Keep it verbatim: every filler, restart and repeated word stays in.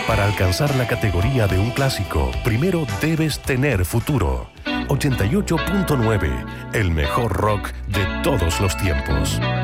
Para alcanzar la categoría de un clásico, primero debes tener futuro. ochenta y ocho punto nueve, el mejor rock de todos los tiempos.